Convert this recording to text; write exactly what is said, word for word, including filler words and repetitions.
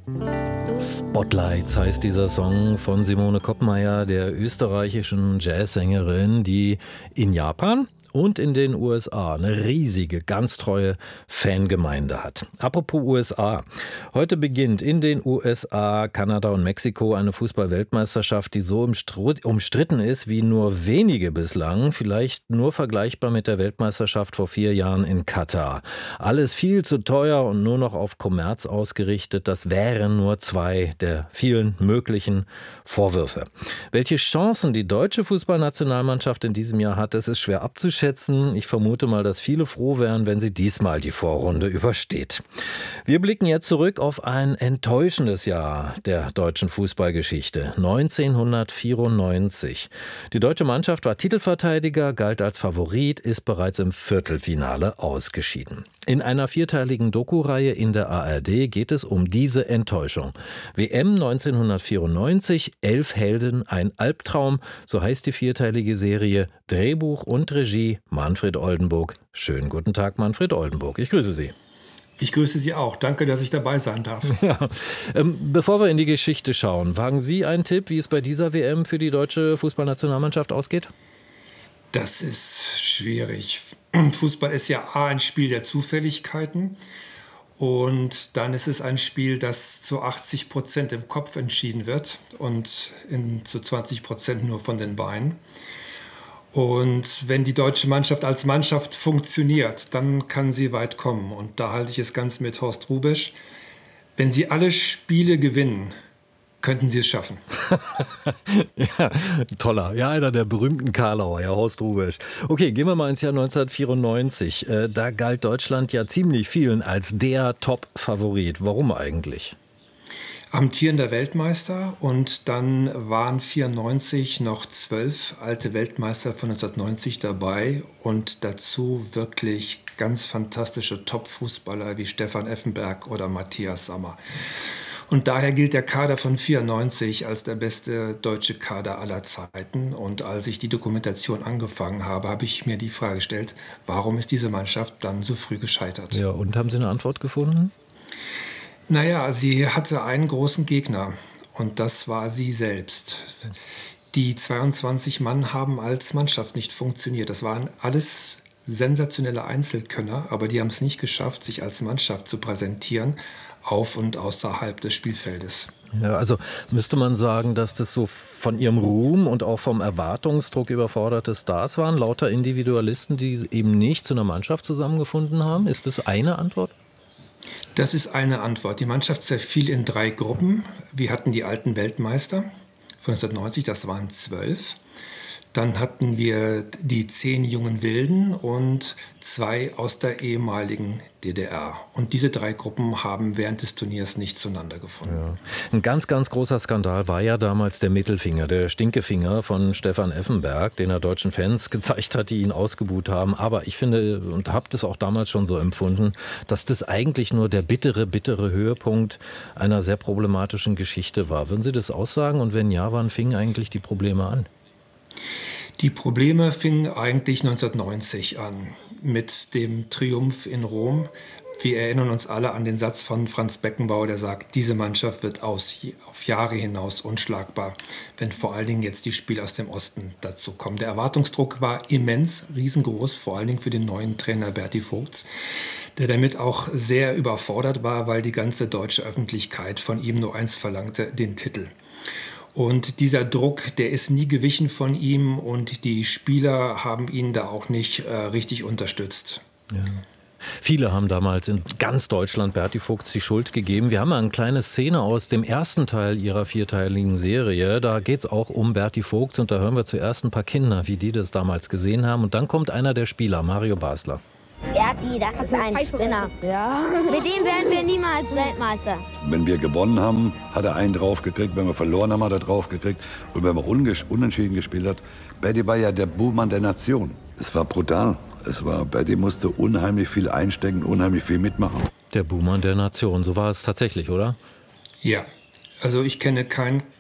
Spotlights heißt dieser Song von Simone Koppmeier, der österreichischen Jazzsängerin, die in Japan und in den U S A eine riesige, ganz treue Fangemeinde hat. Apropos U S A. Heute beginnt in den U S A, Kanada und Mexiko eine Fußball-Weltmeisterschaft, die so umstritten ist wie nur wenige bislang. Vielleicht nur vergleichbar mit der Weltmeisterschaft vor vier Jahren in Katar. Alles viel zu teuer und nur noch auf Kommerz ausgerichtet. Das wären nur zwei der vielen möglichen Vorwürfe. Welche Chancen die deutsche Fußballnationalmannschaft in diesem Jahr hat, das ist schwer abzuschätzen. Ich vermute mal, dass viele froh wären, wenn sie diesmal die Vorrunde übersteht. Wir blicken jetzt zurück auf ein enttäuschendes Jahr der deutschen Fußballgeschichte. neunzehnhundertvierundneunzig. Die deutsche Mannschaft war Titelverteidiger, galt als Favorit, ist bereits im Viertelfinale ausgeschieden. In einer vierteiligen Doku-Reihe in der A R D geht es um diese Enttäuschung. W M neunzehnhundertvierundneunzig, elf Helden, ein Albtraum, so heißt die vierteilige Serie. Drehbuch und Regie Manfred Oldenburg. Schönen guten Tag, Manfred Oldenburg. Ich grüße Sie. Ich grüße Sie auch. Danke, dass ich dabei sein darf. Ja. Ähm, bevor wir in die Geschichte schauen, wagen Sie einen Tipp, wie es bei dieser W M für die deutsche Fußballnationalmannschaft ausgeht? Das ist schwierig. Fußball ist ja A, ein Spiel der Zufälligkeiten und dann ist es ein Spiel, das zu achtzig Prozent im Kopf entschieden wird und in, zu zwanzig Prozent nur von den Beinen. Und wenn die deutsche Mannschaft als Mannschaft funktioniert, dann kann sie weit kommen. Und da halte ich es ganz mit Horst Hrubesch. Wenn sie alle Spiele gewinnen, könnten sie es schaffen. Ja, toller. Ja, einer der berühmten Karlauer, ja, Horst Hrubesch. Okay, gehen wir mal ins Jahr neunzehnhundertvierundneunzig. Da galt Deutschland ja ziemlich vielen als der Top-Favorit. Warum eigentlich? Amtierender Weltmeister und dann waren vierundneunzig noch zwölf alte Weltmeister von neunzehnhundertneunzig dabei und dazu wirklich ganz fantastische Top-Fußballer wie Stefan Effenberg oder Matthias Sammer. Und daher gilt der Kader von vierundneunzig als der beste deutsche Kader aller Zeiten. Und als ich die Dokumentation angefangen habe, habe ich mir die Frage gestellt, warum ist diese Mannschaft dann so früh gescheitert? Ja, und haben Sie eine Antwort gefunden? Naja, sie hatte einen großen Gegner und das war sie selbst. Die zweiundzwanzig Mann haben als Mannschaft nicht funktioniert. Das waren alles sensationelle Einzelkönner, aber die haben es nicht geschafft, sich als Mannschaft zu präsentieren, auf und außerhalb des Spielfeldes. Ja, also müsste man sagen, dass das so von ihrem Ruhm und auch vom Erwartungsdruck überforderte Stars waren, lauter Individualisten, die eben nicht zu einer Mannschaft zusammengefunden haben? Ist das eine Antwort? Das ist eine Antwort. Die Mannschaft zerfiel in drei Gruppen. Wir hatten die alten Weltmeister von neunzehnhundertneunzig, das waren zwölf. Dann hatten wir die zehn jungen Wilden und zwei aus der ehemaligen D D R. Und diese drei Gruppen haben während des Turniers nicht zueinander gefunden. Ja. Ein ganz, ganz großer Skandal war ja damals der Mittelfinger, der Stinkefinger von Stefan Effenberg, den er deutschen Fans gezeigt hat, die ihn ausgebuht haben. Aber ich finde, und habe das auch damals schon so empfunden, dass das eigentlich nur der bittere, bittere Höhepunkt einer sehr problematischen Geschichte war. Würden Sie das aussagen? Und wenn ja, wann fingen eigentlich die Probleme an? Die Probleme fingen eigentlich neunzehnhundertneunzig an mit dem Triumph in Rom. Wir erinnern uns alle an den Satz von Franz Beckenbauer, der sagt, diese Mannschaft wird aus, auf Jahre hinaus unschlagbar, wenn vor allen Dingen jetzt die Spieler aus dem Osten dazu kommen. Der Erwartungsdruck war immens, riesengroß, vor allen Dingen für den neuen Trainer Berti Vogts, der damit auch sehr überfordert war, weil die ganze deutsche Öffentlichkeit von ihm nur eins verlangte, den Titel. Und dieser Druck, der ist nie gewichen von ihm und die Spieler haben ihn da auch nicht äh, richtig unterstützt. Ja. Viele haben damals in ganz Deutschland Berti Vogts die Schuld gegeben. Wir haben eine kleine Szene aus dem ersten Teil ihrer vierteiligen Serie. Da geht es auch um Berti Vogts und da hören wir zuerst ein paar Kinder, wie die das damals gesehen haben. Und dann kommt einer der Spieler, Mario Basler. Berti, das ist ein Spinner. Ja. Mit dem werden wir niemals Weltmeister. Wenn wir gewonnen haben, hat er einen draufgekriegt. Wenn wir verloren haben, hat er draufgekriegt. Und wenn man unentschieden gespielt hat, Berti war ja der Buhmann der Nation. Es war brutal. Es war, Berti musste unheimlich viel einstecken, unheimlich viel mitmachen. Der Buhmann der Nation, so war es tatsächlich, oder? Ja, also ich kenne keinen